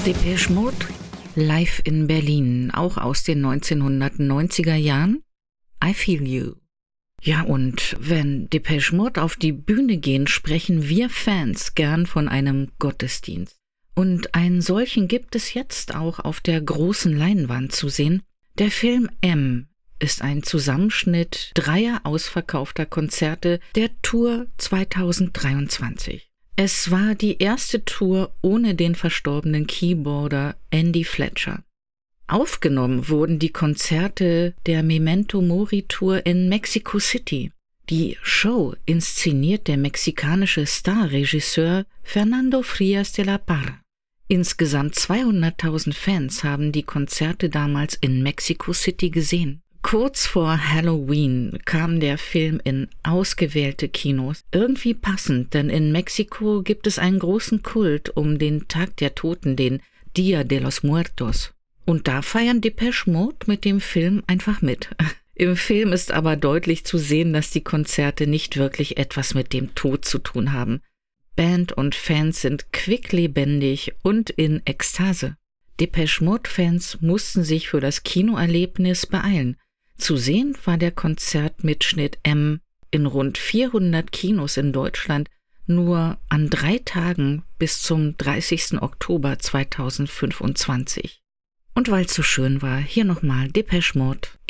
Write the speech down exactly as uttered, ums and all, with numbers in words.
Depeche Mode live in Berlin, auch aus den neunzehnhundertneunziger Jahren. I Feel You. Ja, und wenn Depeche Mode auf die Bühne gehen, sprechen wir Fans gern von einem Gottesdienst. Und einen solchen gibt es jetzt auch auf der großen Leinwand zu sehen. Der Film M ist ein Zusammenschnitt dreier ausverkaufter Konzerte der Tour zweitausenddreiundzwanzig. Es war die erste Tour ohne den verstorbenen Keyboarder Andy Fletcher. Aufgenommen wurden die Konzerte der Memento Mori Tour in Mexico City. Die Show inszeniert der mexikanische Starregisseur Fernando Frías de la Parra. Insgesamt zweihunderttausend Fans haben die Konzerte damals in Mexico City gesehen. Kurz vor Halloween kam der Film in ausgewählte Kinos. Irgendwie passend, denn in Mexiko gibt es einen großen Kult um den Tag der Toten, den Día de los Muertos. Und da feiern Depeche Mode mit dem Film einfach mit. Im Film ist aber deutlich zu sehen, dass die Konzerte nicht wirklich etwas mit dem Tod zu tun haben. Band und Fans sind quicklebendig und in Ekstase. Depeche Mode-Fans mussten sich für das Kinoerlebnis beeilen. Zu sehen war der Konzertmitschnitt M in rund vierhundert Kinos in Deutschland nur an drei Tagen bis zum dreißigsten Oktober zweitausendfünfundzwanzig. Und weil es so schön war, hier nochmal Depeche Mode